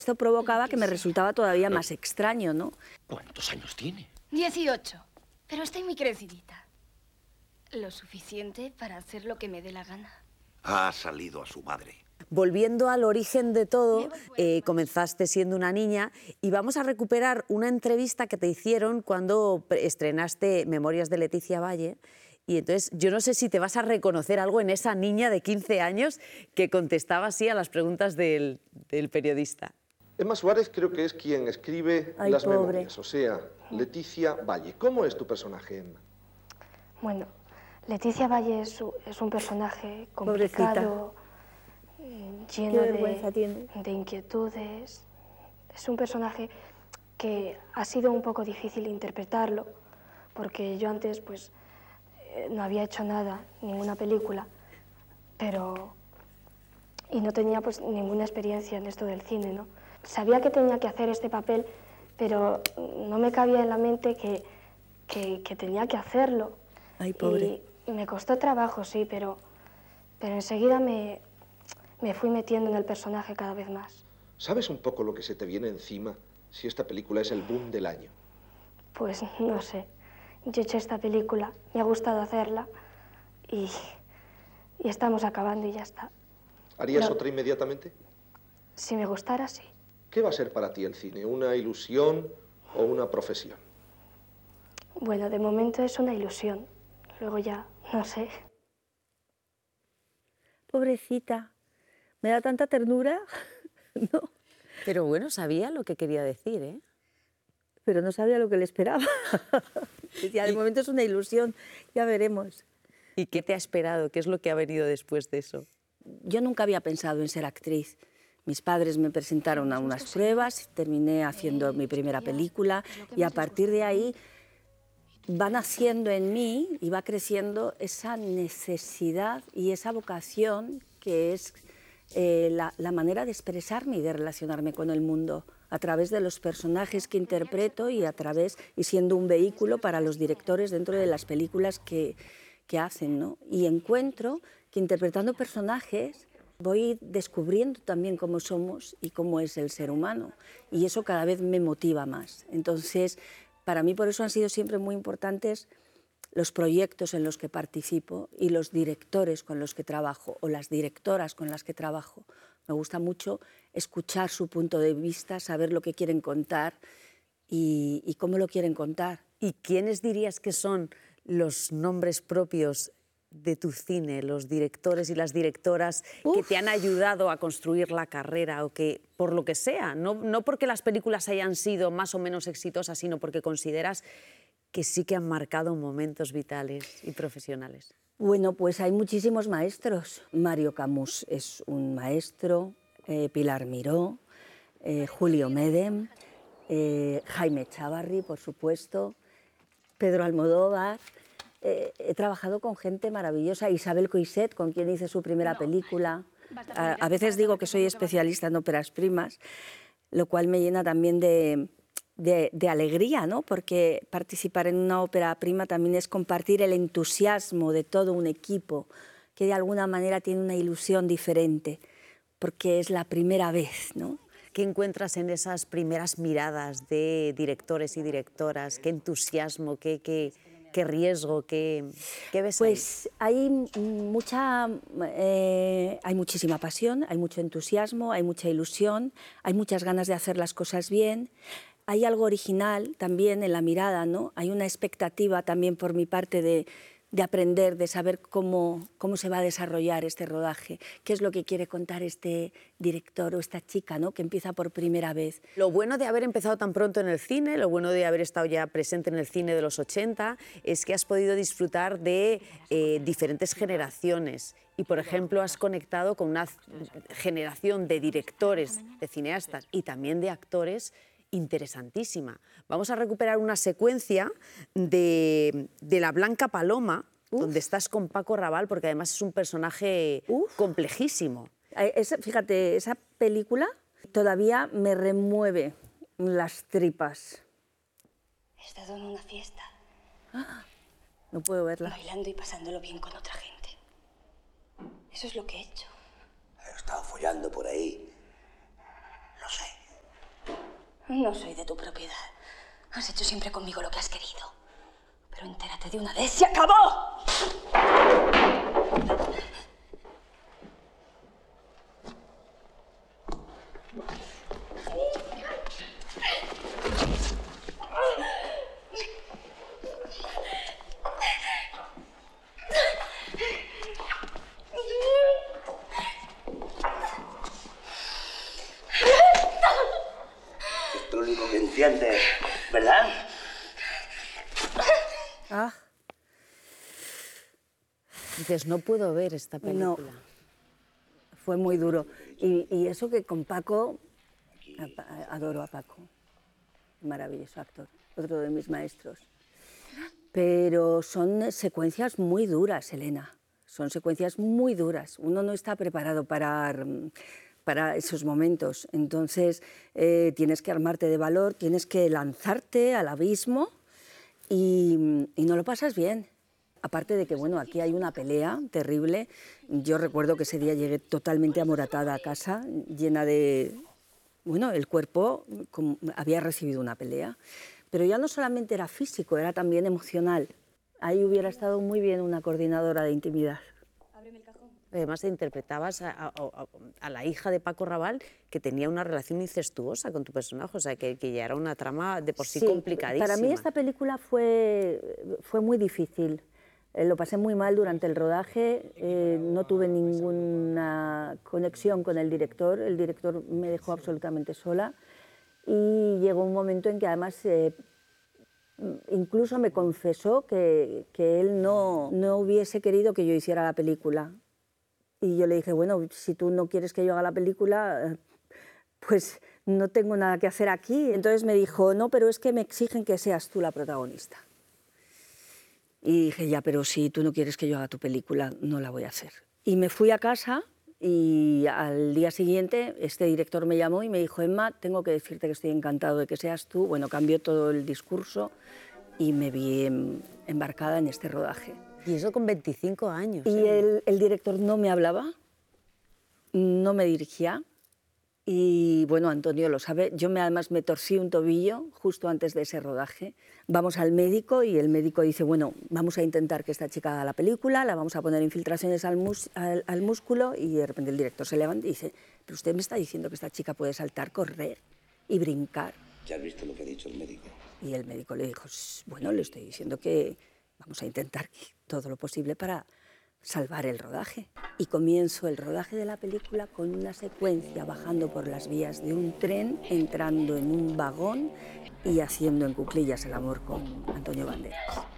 Esto provocaba que me resultaba todavía más extraño, ¿no? ¿Cuántos años tiene? 18. Pero estoy muy crecidita. Lo suficiente para hacer lo que me dé la gana. Ha salido a su madre. Volviendo al origen de todo, comenzaste siendo una niña y vamos a recuperar una entrevista que te hicieron cuando estrenaste Memorias de Leticia Valle. Y entonces yo no sé si te vas a reconocer algo en esa niña de 15 años que contestaba así a las preguntas del periodista. Emma Suárez creo que es quien escribe las pobre. memorias, o sea, Leticia Valle. ¿Cómo es tu personaje, Emma? Bueno, Leticia Valle es un personaje complicado, lleno de inquietudes. Es un personaje que ha sido un poco difícil interpretarlo, porque yo antes pues no había hecho nada, ninguna película, y no tenía pues ninguna experiencia en esto del cine, ¿no? Sabía que tenía que hacer este papel, pero no me cabía en la mente que tenía que hacerlo. Ay, pobre. Y me costó trabajo, sí, pero enseguida me fui metiendo en el personaje cada vez más. ¿Sabes un poco lo que se te viene encima si esta película es el boom del año? Pues no sé. Yo he hecho esta película, me ha gustado hacerla y estamos acabando y ya está. ¿Harías otra inmediatamente? Si me gustara, sí. ¿Qué va a ser para ti el cine? ¿Una ilusión o una profesión? Bueno, de momento es una ilusión. Luego ya, no sé. Pobrecita, me da tanta ternura, ¿no? Pero bueno, sabía lo que quería decir, ¿eh? Pero no sabía lo que le esperaba. Decía, de momento es una ilusión, ya veremos. ¿Y qué te ha esperado? ¿Qué es lo que ha venido después de eso? Yo nunca había pensado en ser actriz. Mis padres me presentaron a unas pruebas, terminé haciendo mi primera película y a partir de ahí va naciendo en mí y va creciendo esa necesidad y esa vocación que es la manera de expresarme y de relacionarme con el mundo a través de los personajes que interpreto y siendo un vehículo para los directores dentro de las películas que hacen, ¿no? Y encuentro que interpretando personajes voy descubriendo también cómo somos y cómo es el ser humano, y eso cada vez me motiva más. Entonces, para mí por eso han sido siempre muy importantes los proyectos en los que participo y los directores con los que trabajo o las directoras con las que trabajo. Me gusta mucho escuchar su punto de vista, saber lo que quieren contar y cómo lo quieren contar. ¿Y quiénes dirías que son los nombres propios de tu cine, los directores y las directoras que te han ayudado a construir la carrera o que, por lo que sea, no porque las películas hayan sido más o menos exitosas, sino porque consideras que sí que han marcado momentos vitales y profesionales? Bueno, pues hay muchísimos maestros. Mario Camus es un maestro, Pilar Miró, Julio Medem, Jaime Chávarri, por supuesto, Pedro Almodóvar. He trabajado con gente maravillosa, Isabel Coixet, con quien hice su primera película. A veces digo que soy especialista en óperas primas, lo cual me llena también de alegría, ¿no? Porque participar en una ópera prima también es compartir el entusiasmo de todo un equipo que de alguna manera tiene una ilusión diferente, porque es la primera vez, ¿no? ¿Qué encuentras en esas primeras miradas de directores y directoras? ¿Qué entusiasmo, qué riesgo, qué ves pues ahí? Hay muchísima pasión, hay mucho entusiasmo, hay mucha ilusión, hay muchas ganas de hacer las cosas bien. Hay algo original también en la mirada, ¿no? Hay una expectativa también por mi parte de aprender, de saber cómo se va a desarrollar este rodaje, qué es lo que quiere contar este director o esta chica, ¿no? Que empieza por primera vez. Lo bueno de haber empezado tan pronto en el cine, lo bueno de haber estado ya presente en el cine de los 80, es que has podido disfrutar de diferentes generaciones y, por ejemplo, has conectado con una generación de directores, de cineastas y también de actores interesantísima. Vamos a recuperar una secuencia de La Blanca Paloma, donde estás con Paco Rabanne, porque además es un personaje complejísimo. Fíjate, esa película todavía me remueve las tripas. He estado en una fiesta. No puedo verla. Bailando y pasándolo bien con otra gente. Eso es lo que he hecho. He estado follando por ahí. Lo sé. No soy de tu propiedad. Has hecho siempre conmigo lo que has querido. Pero entérate de una vez, ¡se acabó! Es lo único que entiendes, ¿verdad? Ah, Dices, no puedo ver esta no, película. fue muy duro. Y eso que con Paco, adoro a Paco, maravilloso actor, otro de mis maestros. Pero son secuencias muy duras, Elena, son secuencias muy duras. Uno no está preparado para esos momentos, entonces tienes que armarte de valor, tienes que lanzarte al abismo y no lo pasas bien. Aparte de que, bueno, aquí hay una pelea terrible. Yo recuerdo que ese día llegué totalmente amoratada a casa, llena de... Bueno, el cuerpo había recibido una pelea, pero ya no solamente era físico, era también emocional. Ahí hubiera estado muy bien una coordinadora de intimidad. Además, interpretabas a la hija de Paco Rabanne, que tenía una relación incestuosa con tu personaje, o sea, que ya era una trama de por sí complicadísima. Para mí esta película fue muy difícil. Lo pasé muy mal durante el rodaje, no tuve ninguna conexión con el director me dejó absolutamente sola y llegó un momento en que además incluso me confesó que él no hubiese querido que yo hiciera la película. Y yo le dije, bueno, si tú no quieres que yo haga la película, pues no tengo nada que hacer aquí. Entonces me dijo, no, pero es que me exigen que seas tú la protagonista. Y dije, ya, pero si tú no quieres que yo haga tu película, no la voy a hacer. Y me fui a casa y al día siguiente este director me llamó y me dijo, Emma, tengo que decirte que estoy encantado de que seas tú. Bueno, cambió todo el discurso y me vi embarcada en este rodaje. Y eso con 25 años. Y el director no me hablaba, no me dirigía. Y bueno, Antonio lo sabe, además me torcí un tobillo justo antes de ese rodaje. Vamos al médico y el médico dice, bueno, vamos a intentar que esta chica haga la película, la vamos a poner infiltraciones al músculo, y de repente el director se levanta y dice, pero usted me está diciendo que esta chica puede saltar, correr y brincar. ¿Ya has visto lo que ha dicho el médico? Y el médico le dijo, bueno, le estoy diciendo que vamos a intentar todo lo posible para salvar el rodaje. Y comienzo el rodaje de la película con una secuencia bajando por las vías de un tren, entrando en un vagón y haciendo en cuclillas el amor con Antonio Banderas.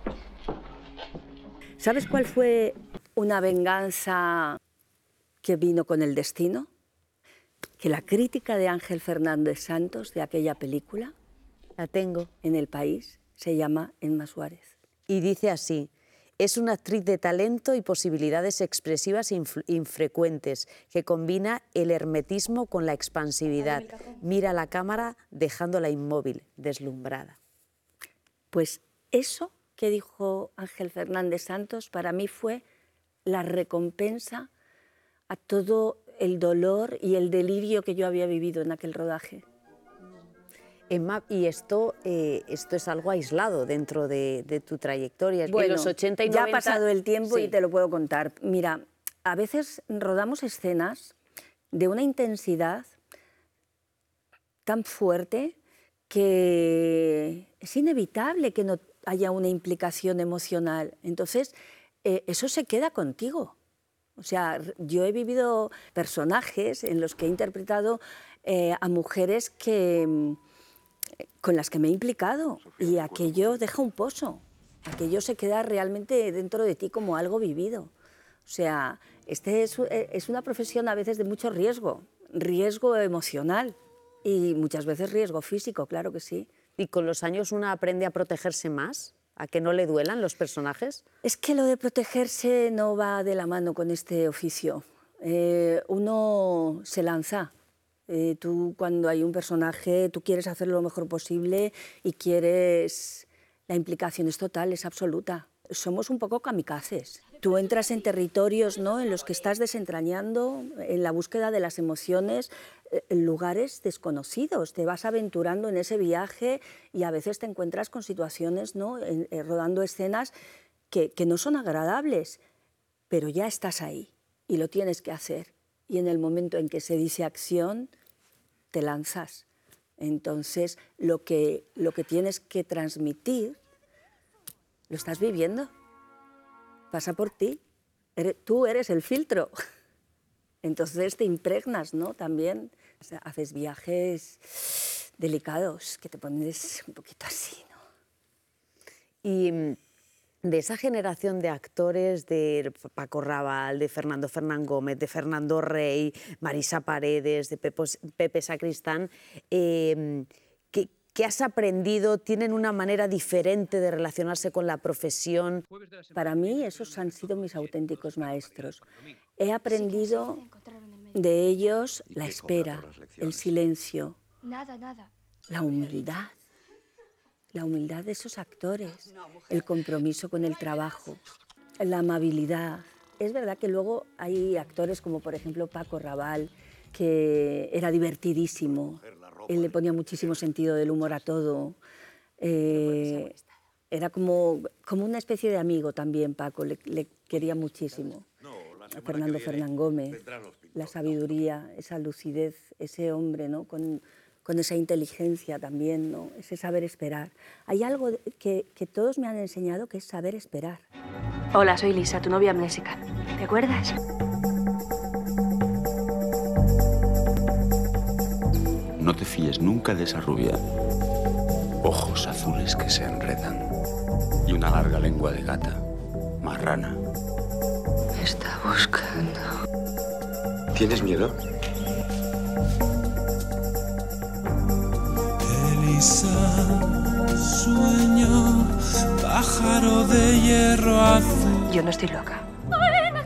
¿Sabes cuál fue una venganza que vino con el destino? Que la crítica de Ángel Fernández Santos de aquella película, la tengo en El País, se llama Emma Suárez. Y dice así: es una actriz de talento y posibilidades expresivas infrecuentes, que combina el hermetismo con la expansividad. Mira la cámara dejándola inmóvil, deslumbrada. Pues eso que dijo Ángel Fernández Santos para mí fue la recompensa a todo el dolor y el delirio que yo había vivido en aquel rodaje. Emma, y esto es algo aislado dentro de tu trayectoria. Bueno, en los 80 y 90... ya ha pasado el tiempo, sí, y te lo puedo contar. Mira, a veces rodamos escenas de una intensidad tan fuerte que es inevitable que no haya una implicación emocional. Entonces, eso se queda contigo. O sea, yo he vivido personajes en los que he interpretado a mujeres con las que me he implicado, y aquello deja un pozo, aquello se queda realmente dentro de ti como algo vivido. O sea, es una profesión a veces de mucho riesgo emocional y muchas veces riesgo físico, claro que sí. ¿Y con los años una aprende a protegerse más? ¿A que no le duelan los personajes? Es que lo de protegerse no va de la mano con este oficio. Uno se lanza. Tú, cuando hay un personaje, tú quieres hacerlo lo mejor posible y quieres... La implicación es total, es absoluta. somos un poco kamikazes. Tú entras en territorios, ¿no?, en los que estás desentrañando, en la búsqueda de las emociones, en lugares desconocidos. Te vas aventurando en ese viaje y a veces te encuentras con situaciones, ¿no?, rodando escenas que no son agradables, pero ya estás ahí y lo tienes que hacer. Y en el momento en que se dice acción, te lanzas. Entonces, lo que tienes que transmitir, lo estás viviendo. Pasa por ti. Tú eres el filtro. Entonces te impregnas, ¿no?, también. O sea, haces viajes delicados que te pones un poquito así, ¿no? Y de esa generación de actores, de Paco Raval, de Fernando Fernán Gómez, de Fernando Rey, Marisa Paredes, de Pepe Sacristán, ¿qué has aprendido? ¿Tienen una manera diferente de relacionarse con la profesión? Para mí esos han sido mis auténticos maestros. He aprendido de ellos la espera, el silencio, la humildad de esos actores, el compromiso con el trabajo, la amabilidad. Es verdad que luego hay actores como por ejemplo Paco Raval, que era divertidísimo. Él le ponía muchísimo sentido del humor a todo. Era como una especie de amigo también, Paco, le quería muchísimo. A Fernando Fernán Gómez, la sabiduría, esa lucidez, ese hombre, ¿no?, con esa inteligencia también, ¿no?, ese saber esperar. Hay algo que todos me han enseñado, que es saber esperar. Hola, soy Lisa, tu novia amnésica. ¿Te acuerdas? No te fíes nunca de esa rubia. Ojos azules que se enredan. Y una larga lengua de gata. Marrana. Me está buscando. ¿Tienes miedo? Elisa, sueño, pájaro de hierro azul. Yo no estoy loca.